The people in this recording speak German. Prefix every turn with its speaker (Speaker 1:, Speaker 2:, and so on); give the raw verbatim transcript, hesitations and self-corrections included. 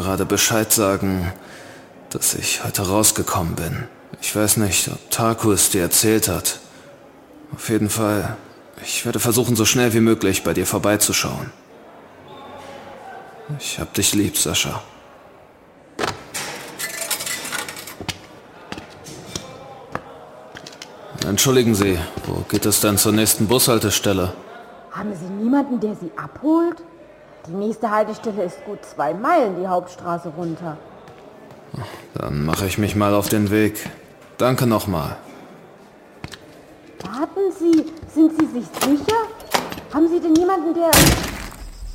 Speaker 1: gerade Bescheid sagen, dass ich heute rausgekommen bin. Ich weiß nicht, ob Tarkus dir erzählt hat. Auf jeden Fall, ich werde versuchen, so schnell wie möglich bei dir vorbeizuschauen. Ich hab dich lieb, Sascha. Entschuldigen Sie, wo geht es denn zur nächsten Bushaltestelle?
Speaker 2: Haben Sie niemanden, der Sie abholt? Die nächste Haltestelle ist gut zwei Meilen die Hauptstraße runter.
Speaker 1: Dann mache ich mich mal auf den Weg. Danke nochmal.
Speaker 2: Warten Sie, sind Sie sich sicher? Haben Sie denn jemanden, der...